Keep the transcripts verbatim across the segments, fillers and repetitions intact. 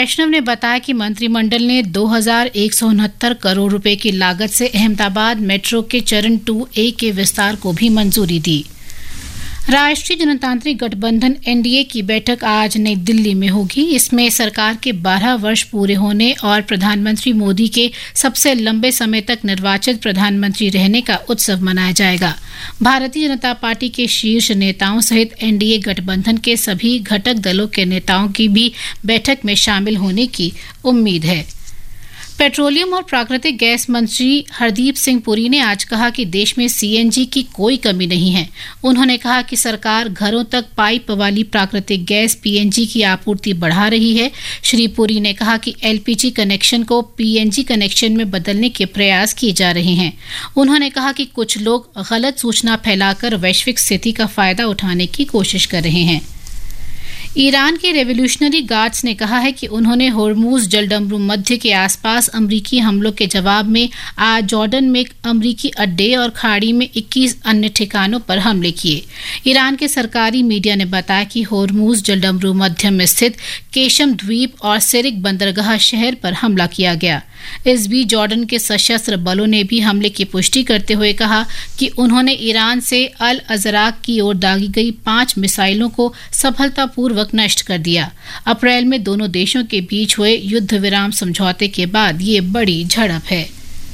वैष्णव ने बताया कि मंत्रिमंडल ने दो हजार एक सौ उनहत्तर करोड़ रुपए की लागत से अहमदाबाद मेट्रो के चरण टू ए के विस्तार को भी मंजूरी दी। राष्ट्रीय जनतांत्रिक गठबंधन एनडीए की बैठक आज नई दिल्ली में होगी। इसमें सरकार के बारह वर्ष पूरे होने और प्रधानमंत्री मोदी के सबसे लंबे समय तक निर्वाचित प्रधानमंत्री रहने का उत्सव मनाया जाएगा। भारतीय जनता पार्टी के शीर्ष नेताओं सहित एनडीए गठबंधन के सभी घटक दलों के नेताओं की भी बैठक में शामिल होने की उम्मीद है। पेट्रोलियम और प्राकृतिक गैस मंत्री हरदीप सिंह पुरी ने आज कहा कि देश में सीएनजी की कोई कमी नहीं है। उन्होंने कहा कि सरकार घरों तक पाइप वाली प्राकृतिक गैस पीएनजी की आपूर्ति बढ़ा रही है। श्री पुरी ने कहा कि एलपीजी कनेक्शन को पीएनजी कनेक्शन में बदलने के प्रयास किए जा रहे हैं। उन्होंने कहा कि कुछ लोग गलत सूचना फैलाकर वैश्विक स्थिति का फायदा उठाने की कोशिश कर रहे हैं। ईरान के रेवोल्यूशनरी गार्ड्स ने कहा है कि उन्होंने होर्मुज जलडमरू मध्य के आसपास अमरीकी हमलों के जवाब में आज जॉर्डन में अमरीकी अड्डे और खाड़ी में इक्कीस अन्य ठिकानों पर हमले किए। ईरान के सरकारी मीडिया ने बताया कि होर्मुज जलडमरू मध्य में स्थित केशम द्वीप और सिरिक बंदरगाह शहर पर हमला किया गया। इस बीच जॉर्डन के सशस्त्र बलों ने भी हमले की पुष्टि करते हुए कहा कि उन्होंने ईरान से अल अजराक की ओर दागी गई पांच मिसाइलों को सफलतापूर्वक नष्ट कर दिया। अप्रैल में दोनों देशों के बीच हुए युद्ध विराम समझौते के बाद ये बड़ी झड़प है।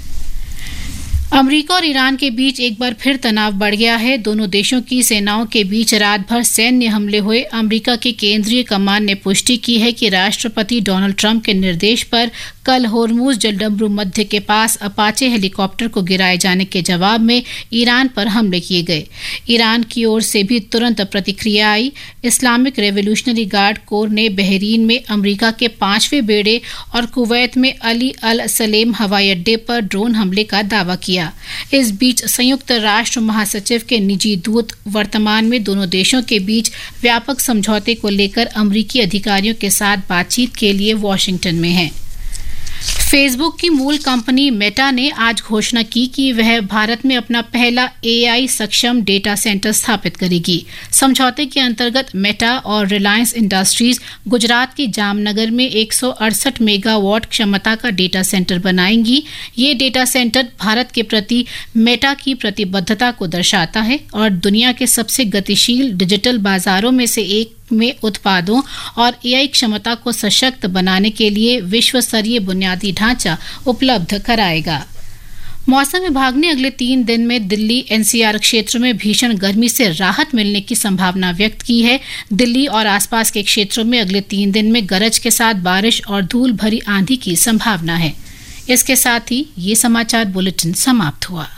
अमेरिका और ईरान के बीच एक बार फिर तनाव बढ़ गया है। दोनों देशों की सेनाओं के बीच रात भर सैन्य हमले हुए। अमेरिका की केंद्रीय कमान ने पुष्टि की है कि राष्ट्रपति डोनाल्ड ट्रंप के निर्देश पर कल होर्मुज जलडमरू मध्य के पास अपाचे हेलीकॉप्टर को गिराए जाने के जवाब में ईरान पर हमले किए गए। ईरान की ओर से भी तुरंत प्रतिक्रिया आई। इस्लामिक रेवोल्यूशनरी गार्ड कोर ने बहरीन में अमेरिका के पांचवें बेड़े और कुवैत में अली अल सलेम हवाई अड्डे पर ड्रोन हमले का दावा किया। इस बीच संयुक्त राष्ट्र महासचिव के निजी दूत वर्तमान में दोनों देशों के बीच व्यापक समझौते को लेकर अमेरिकी अधिकारियों के साथ बातचीत के लिए वॉशिंगटन में हैं। फेसबुक की मूल कंपनी मेटा ने आज घोषणा की कि वह भारत में अपना पहला एआई सक्षम डेटा सेंटर स्थापित करेगी। समझौते के अंतर्गत मेटा और रिलायंस इंडस्ट्रीज गुजरात के जामनगर में एक सौ अड़सठ मेगावाट क्षमता का डेटा सेंटर बनाएंगी। ये डेटा सेंटर भारत के प्रति मेटा की प्रतिबद्धता को दर्शाता है और दुनिया के सबसे गतिशील डिजिटल बाजारों में से एक में उत्पादों और एआई क्षमता को सशक्त बनाने के लिए विश्व स्तरीय बुनियादी ढांचा उपलब्ध कराएगा। मौसम विभाग ने अगले तीन दिन में दिल्ली एनसीआर क्षेत्र में भीषण गर्मी से राहत मिलने की संभावना व्यक्त की है। दिल्ली और आसपास के क्षेत्रों में अगले तीन दिन में गरज के साथ बारिश और धूल भरी आंधी की संभावना है। इसके साथ ही ये समाचार बुलेटिन समाप्त हुआ।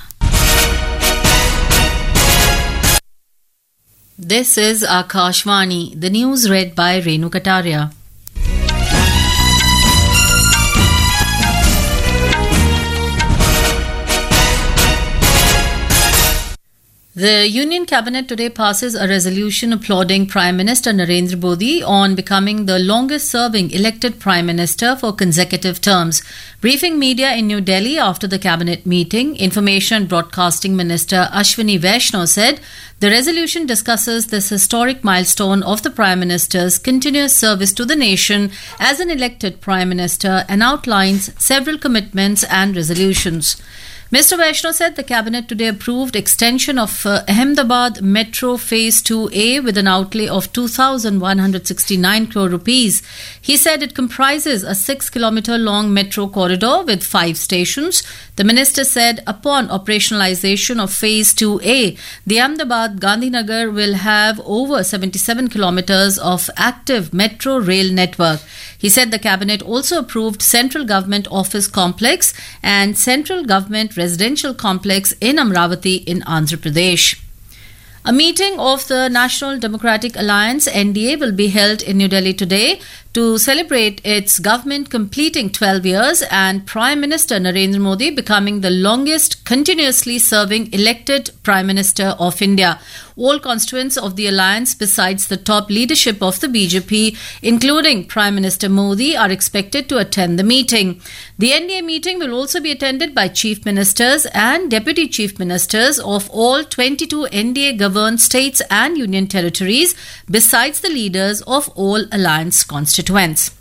This is Akashvani, the news read by Renu Kataria. The Union Cabinet today passes a resolution applauding Prime Minister Narendra Modi on becoming the longest-serving elected Prime Minister for consecutive terms. Briefing media in New Delhi after the Cabinet meeting, Information and Broadcasting Minister Ashwini Vaishnaw said the resolution discusses this historic milestone of the Prime Minister's continuous service to the nation as an elected Prime Minister and outlines several commitments and resolutions. Mister Vaishnaw said the Cabinet today approved extension of uh, Ahmedabad Metro Phase two A with an outlay of two thousand one hundred sixty-nine crore rupees. He said it comprises a six kilometre long metro corridor with five stations. The minister said upon operationalization of Phase two A, the Ahmedabad Gandhinagar will have over seventy-seven kilometres of active metro rail network. He said the Cabinet also approved Central Government Office Complex and Central Government Residential Complex in Amravati in Andhra Pradesh. A meeting of the National Democratic Alliance N D A will be held in New Delhi today to celebrate its government completing twelve years and Prime Minister Narendra Modi becoming the longest continuously serving elected Prime Minister of India. All constituents of the alliance besides the top leadership of the B J P, including Prime Minister Modi, are expected to attend the meeting. The N D A meeting will also be attended by Chief Ministers and Deputy Chief Ministers of all twenty-two N D A governed states and union territories, besides the leaders of all alliance constituents.